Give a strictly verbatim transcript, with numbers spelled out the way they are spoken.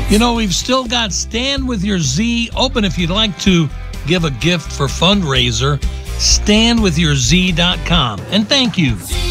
You know, we've still got Stand With Your Z open if you'd like to give a gift for fundraiser. stand with your z dot com. And thank you.